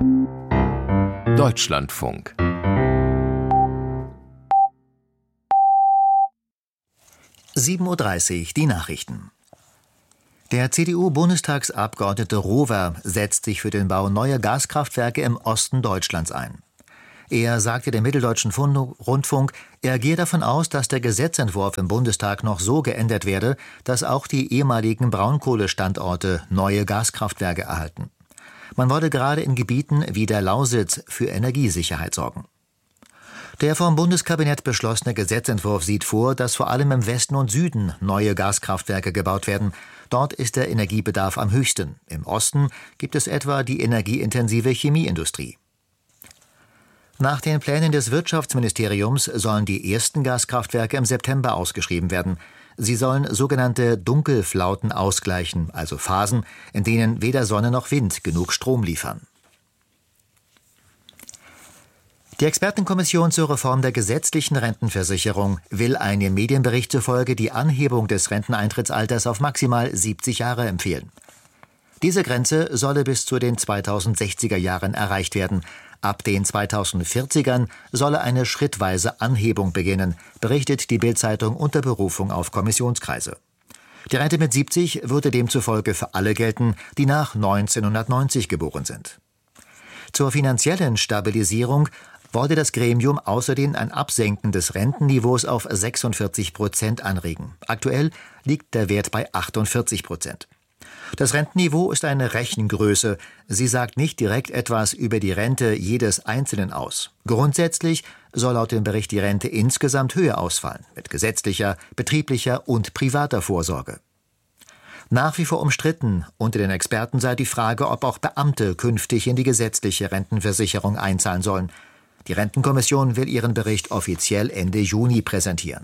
Deutschlandfunk. (7:30 Uhr) die Nachrichten. Der CDU-Bundestagsabgeordnete Rover setzt sich für den Bau neuer Gaskraftwerke im Osten Deutschlands ein. Er sagte dem Mitteldeutschen Rundfunk, er gehe davon aus, dass der Gesetzentwurf im Bundestag noch so geändert werde, dass auch die ehemaligen Braunkohlestandorte neue Gaskraftwerke erhalten. Man wolle gerade in Gebieten wie der Lausitz für Energiesicherheit sorgen. Der vom Bundeskabinett beschlossene Gesetzentwurf sieht vor, dass vor allem im Westen und Süden neue Gaskraftwerke gebaut werden. Dort ist der Energiebedarf am höchsten. Im Osten gibt es etwa die energieintensive Chemieindustrie. Nach den Plänen des Wirtschaftsministeriums sollen die ersten Gaskraftwerke im September ausgeschrieben werden. Sie sollen sogenannte Dunkelflauten ausgleichen, also Phasen, in denen weder Sonne noch Wind genug Strom liefern. Die Expertenkommission zur Reform der gesetzlichen Rentenversicherung will einem Medienbericht zufolge die Anhebung des Renteneintrittsalters auf maximal 70 Jahre empfehlen. Diese Grenze solle bis zu den 2060er Jahren erreicht werden. Ab den 2040ern solle eine schrittweise Anhebung beginnen, berichtet die Bild-Zeitung unter Berufung auf Kommissionskreise. Die Rente mit 70 würde demzufolge für alle gelten, die nach 1990 geboren sind. Zur finanziellen Stabilisierung wollte das Gremium außerdem ein Absenken des Rentenniveaus auf 46% anregen. Aktuell liegt der Wert bei 48%. Das Rentenniveau ist eine Rechengröße. Sie sagt nicht direkt etwas über die Rente jedes Einzelnen aus. Grundsätzlich soll laut dem Bericht die Rente insgesamt höher ausfallen, mit gesetzlicher, betrieblicher und privater Vorsorge. Nach wie vor umstritten unter den Experten sei die Frage, ob auch Beamte künftig in die gesetzliche Rentenversicherung einzahlen sollen. Die Rentenkommission will ihren Bericht offiziell Ende Juni präsentieren.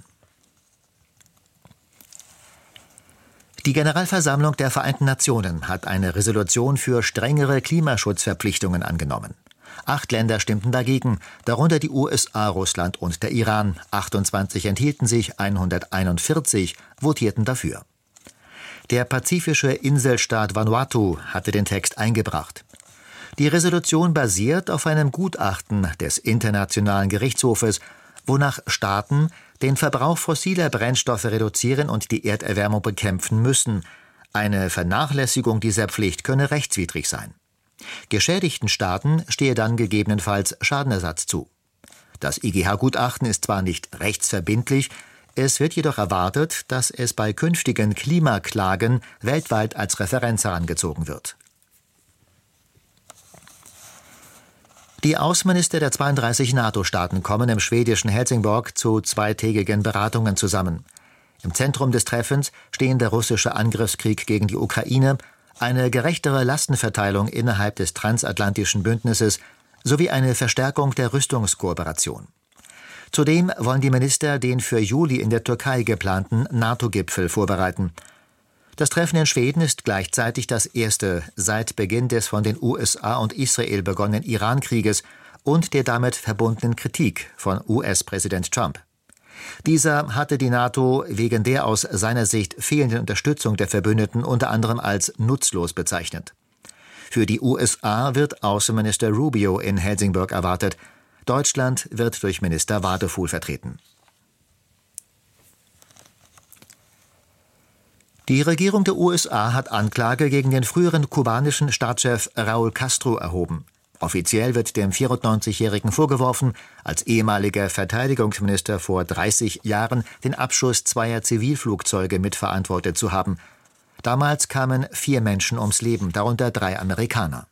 Die Generalversammlung der Vereinten Nationen hat eine Resolution für strengere Klimaschutzverpflichtungen angenommen. 8 Länder stimmten dagegen, darunter die USA, Russland und der Iran. 28 enthielten sich, 141 votierten dafür. Der pazifische Inselstaat Vanuatu hatte den Text eingebracht. Die Resolution basiert auf einem Gutachten des Internationalen Gerichtshofes, wonach Staaten den Verbrauch fossiler Brennstoffe reduzieren und die Erderwärmung bekämpfen müssen. Eine Vernachlässigung dieser Pflicht könne rechtswidrig sein. Geschädigten Staaten stehe dann gegebenenfalls Schadenersatz zu. Das IGH-Gutachten ist zwar nicht rechtsverbindlich, es wird jedoch erwartet, dass es bei künftigen Klimaklagen weltweit als Referenz herangezogen wird. Die Außenminister der 32 NATO-Staaten kommen im schwedischen Helsingborg zu zweitägigen Beratungen zusammen. Im Zentrum des Treffens stehen der russische Angriffskrieg gegen die Ukraine, eine gerechtere Lastenverteilung innerhalb des transatlantischen Bündnisses sowie eine Verstärkung der Rüstungskooperation. Zudem wollen die Minister den für Juli in der Türkei geplanten NATO-Gipfel vorbereiten. Das Treffen in Schweden ist gleichzeitig das erste seit Beginn des von den USA und Israel begonnenen Iran-Krieges und der damit verbundenen Kritik von US-Präsident Trump. Dieser hatte die NATO wegen der aus seiner Sicht fehlenden Unterstützung der Verbündeten unter anderem als nutzlos bezeichnet. Für die USA wird Außenminister Rubio in Helsingborg erwartet. Deutschland wird durch Minister Wadefuhl vertreten. Die Regierung der USA hat Anklage gegen den früheren kubanischen Staatschef Raúl Castro erhoben. Offiziell wird dem 94-Jährigen vorgeworfen, als ehemaliger Verteidigungsminister vor 30 Jahren den Abschuss 2 Zivilflugzeuge mitverantwortet zu haben. Damals kamen 4 Menschen ums Leben, darunter 3 Amerikaner.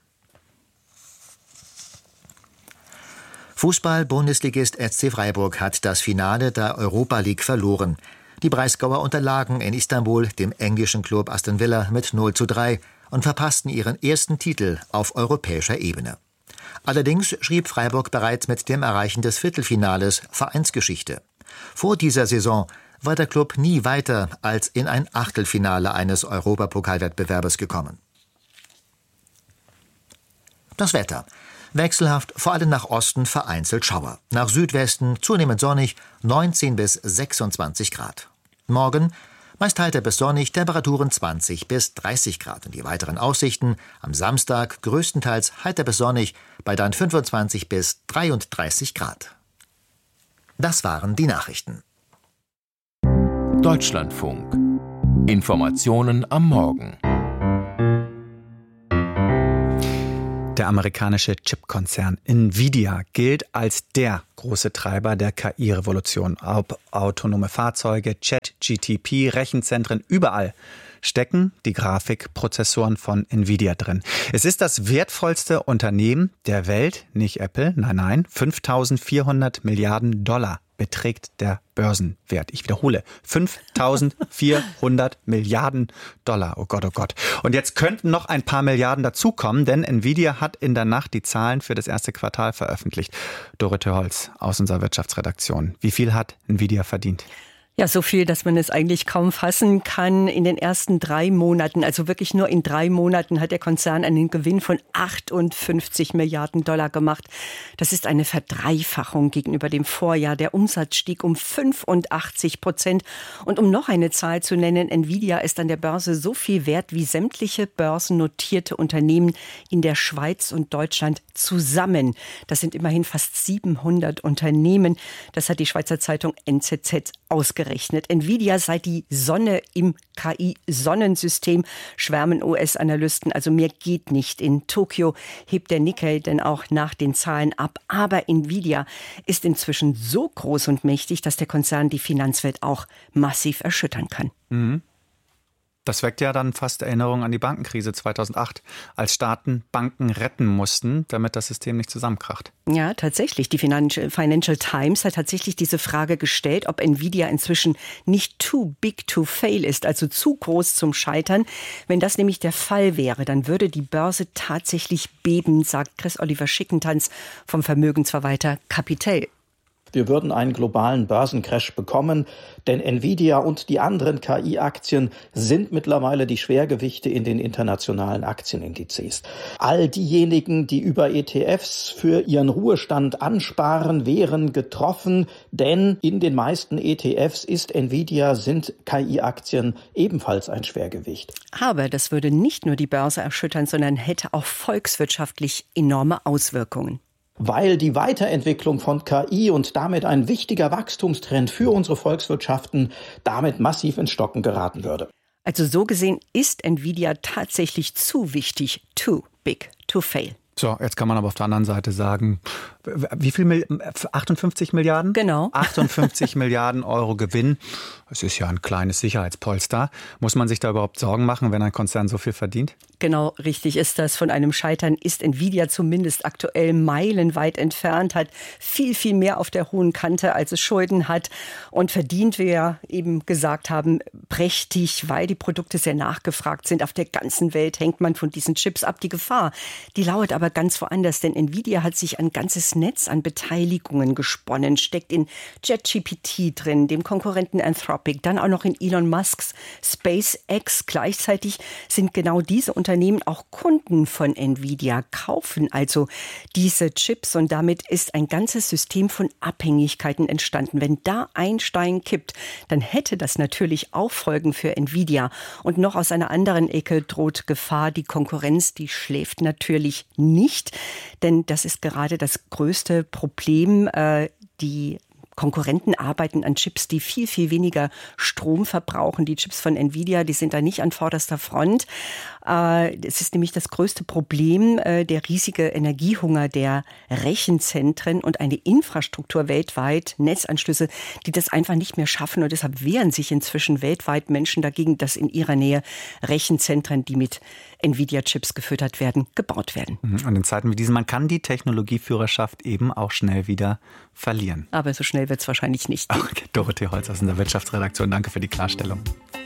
Fußball-Bundesligist SC Freiburg hat das Finale der Europa League verloren. Die Breisgauer unterlagen in Istanbul dem englischen Club Aston Villa mit 0:3 und verpassten ihren ersten Titel auf europäischer Ebene. Allerdings schrieb Freiburg bereits mit dem Erreichen des Viertelfinales Vereinsgeschichte. Vor dieser Saison war der Klub nie weiter als in ein Achtelfinale eines Europapokalwettbewerbes gekommen. Das Wetter. Wechselhaft, vor allem nach Osten vereinzelt Schauer. Nach Südwesten zunehmend sonnig, 19 bis 26 Grad. Morgen Meist heiter bis sonnig, Temperaturen 20 bis 30 Grad. Und die weiteren Aussichten: am Samstag größtenteils heiter bis sonnig, bei dann 25 bis 33 Grad. Das waren die Nachrichten. Deutschlandfunk. Informationen am Morgen. Der amerikanische Chipkonzern Nvidia gilt als der große Treiber der KI-Revolution. Ob autonome Fahrzeuge, ChatGPT, Rechenzentren, überall stecken die Grafikprozessoren von Nvidia drin. Es ist das wertvollste Unternehmen der Welt, nicht Apple, nein, 5.400 Milliarden Dollar beträgt der Börsenwert. Ich wiederhole, 5.400 Milliarden Dollar. Oh Gott, oh Gott. Und jetzt könnten noch ein paar Milliarden dazukommen, denn Nvidia hat in der Nacht die Zahlen für das erste Quartal veröffentlicht. Dorothee Holz aus unserer Wirtschaftsredaktion. Wie viel hat Nvidia verdient? Ja, so viel, dass man es eigentlich kaum fassen kann. In den ersten 3 Monaten, also wirklich nur in 3 Monaten, hat der Konzern einen Gewinn von 58 Milliarden Dollar gemacht. Das ist eine Verdreifachung gegenüber dem Vorjahr. Der Umsatz stieg um 85%. Und um noch eine Zahl zu nennen, Nvidia ist an der Börse so viel wert wie sämtliche börsennotierte Unternehmen in der Schweiz und Deutschland zusammen. Das sind immerhin fast 700 Unternehmen. Das hat die Schweizer Zeitung NZZ ausgerechnet. Nvidia sei die Sonne im KI-Sonnensystem, schwärmen US-Analysten. Also mehr geht nicht. In Tokio hebt der Nikkei denn auch nach den Zahlen ab. Aber Nvidia ist inzwischen so groß und mächtig, dass der Konzern die Finanzwelt auch massiv erschüttern kann. Mhm. Das weckt ja dann fast Erinnerungen an die Bankenkrise 2008, als Staaten Banken retten mussten, damit das System nicht zusammenkracht. Ja, tatsächlich. Die Financial Times hat tatsächlich diese Frage gestellt, ob Nvidia inzwischen nicht too big to fail ist, also zu groß zum Scheitern. Wenn das nämlich der Fall wäre, dann würde die Börse tatsächlich beben, sagt Chris-Oliver Schickentanz vom Vermögensverwalter Capital. Wir würden einen globalen Börsencrash bekommen, denn Nvidia und die anderen KI-Aktien sind mittlerweile die Schwergewichte in den internationalen Aktienindizes. All diejenigen, die über ETFs für ihren Ruhestand ansparen, wären getroffen, denn in den meisten ETFs sind KI-Aktien ebenfalls ein Schwergewicht. Aber das würde nicht nur die Börse erschüttern, sondern hätte auch volkswirtschaftlich enorme Auswirkungen. Weil die Weiterentwicklung von KI und damit ein wichtiger Wachstumstrend für unsere Volkswirtschaften damit massiv ins Stocken geraten würde. Also so gesehen ist Nvidia tatsächlich zu wichtig, too big to fail. So, jetzt kann man aber auf der anderen Seite sagen, wie viel? 58 Milliarden? Genau. 58 Milliarden Euro Gewinn. Es ist ja ein kleines Sicherheitspolster. Muss man sich da überhaupt Sorgen machen, wenn ein Konzern so viel verdient? Genau, richtig ist das. Von einem Scheitern ist Nvidia zumindest aktuell meilenweit entfernt, hat viel, viel mehr auf der hohen Kante, als es Schulden hat und verdient, wie wir eben gesagt haben, prächtig, weil die Produkte sehr nachgefragt sind. Auf der ganzen Welt hängt man von diesen Chips ab. Die Gefahr, die lauert aber ganz woanders, denn Nvidia hat sich ein ganzes Netz an Beteiligungen gesponnen, steckt in ChatGPT drin, dem Konkurrenten Anthropic, dann auch noch in Elon Musks SpaceX. Gleichzeitig sind genau diese Unternehmen auch Kunden von Nvidia, kaufen also diese Chips und damit ist ein ganzes System von Abhängigkeiten entstanden. Wenn da ein Stein kippt, dann hätte das natürlich auch Folgen für Nvidia. Und noch aus einer anderen Ecke droht Gefahr. Die Konkurrenz, die schläft natürlich nicht, denn das ist gerade das größte Problem. Die Konkurrenten arbeiten an Chips, die viel, viel weniger Strom verbrauchen. Die Chips von Nvidia, die sind da nicht an vorderster Front. Es ist nämlich das größte Problem, der riesige Energiehunger der Rechenzentren und eine Infrastruktur weltweit, Netzanschlüsse, die das einfach nicht mehr schaffen. Und deshalb wehren sich inzwischen weltweit Menschen dagegen, dass in ihrer Nähe Rechenzentren, die mit Nvidia-Chips gefüttert werden, gebaut werden. Und in Zeiten wie diesen, man kann die Technologieführerschaft eben auch schnell wieder verlieren. Aber so schnell wird es wahrscheinlich nicht gehen. Okay, Dorothee Holz aus unserer Wirtschaftsredaktion, danke für die Klarstellung.